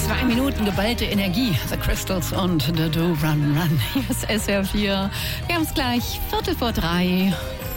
2 Minuten geballte Energie. The Crystals und The Do Run Run. Hier ist SR4. Wir haben es gleich 3:15.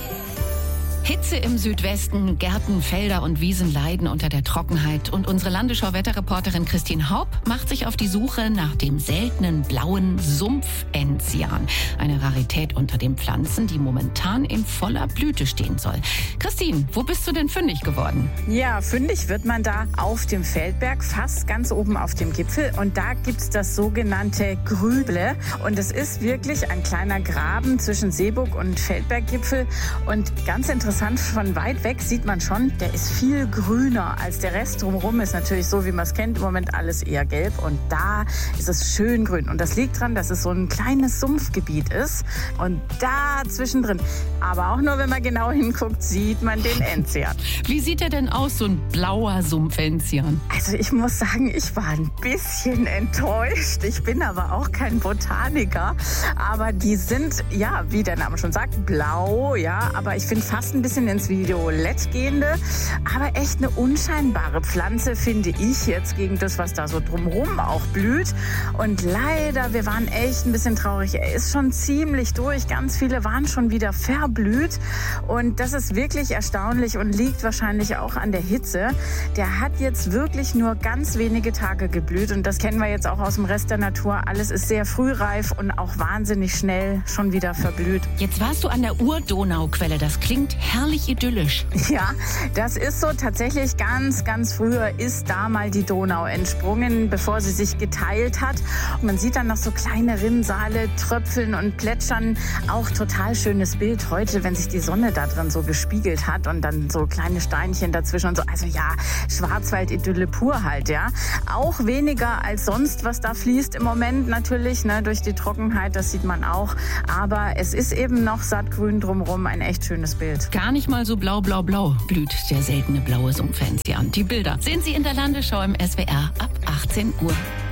Hitze im Südwesten, Gärten, Felder und Wiesen leiden unter der Trockenheit. Und unsere Landesschau-Wetterreporterin Christine Haupt macht sich auf die Suche nach dem seltenen blauen Sumpfenzian. Eine Rarität unter den Pflanzen, die momentan in voller Blüte stehen soll. Christine, wo bist du denn fündig geworden? Ja, fündig wird man da auf dem Feldberg, fast ganz oben auf dem Gipfel. Und da gibt's das sogenannte Grüble. Und es ist wirklich ein kleiner Graben zwischen Seeburg und Feldberggipfel. Und ganz interessant, von weit weg sieht man schon, der ist viel grüner als der Rest drumherum. Ist natürlich so, wie man es kennt, im Moment alles eher gelb. Und da ist es schön grün. Und das liegt daran, dass es so ein kleines Sumpfgebiet ist. Und da zwischendrin, aber auch nur, wenn man genau hinguckt, sieht man den Enzian. Wie sieht der denn aus, so ein blauer Sumpfenzian? Also ich muss sagen, ich war ein bisschen enttäuscht. Ich bin aber auch kein Botaniker. Aber die sind, ja, wie der Name schon sagt, blau. Ja, aber ich finde fast ein bisschen ins Violett gehende. Aber echt eine unscheinbare Pflanze, finde ich, jetzt gegen das, was da so drumherum auch blüht. Und leider, wir waren echt ein bisschen traurig. Er ist schon ziemlich durch. Ganz viele waren schon wieder verblüht. Und das ist wirklich erstaunlich und liegt wahrscheinlich auch an der Hitze. Der hat jetzt wirklich nur ganz wenige Tage geblüht. Und das kennen wir jetzt auch aus dem Rest der Natur. Alles ist sehr frühreif und auch wahnsinnig schnell schon wieder verblüht. Jetzt warst du an der Urdonauquelle. Das klingt herrlich idyllisch. Ja, das ist so. Tatsächlich ganz, ganz früher ist da mal die Donau entsprungen, bevor sie sich geteilt hat. Und man sieht dann noch so kleine Rinnsale tröpfeln und plätschern. Auch total schönes Bild heute, wenn sich die Sonne da drin so gespiegelt hat und dann so kleine Steinchen dazwischen und so. Also ja, Schwarzwald-Idylle pur halt, ja. Auch weniger als sonst, was da fließt im Moment natürlich, ne, durch die Trockenheit, das sieht man auch. Aber es ist eben noch sattgrün drumherum, ein echt schönes Bild. Gar nicht mal so blau, blau, blau blüht der seltene blaue Sumpfenzian. Die Bilder sehen Sie in der Landesschau im SWR ab 18 Uhr.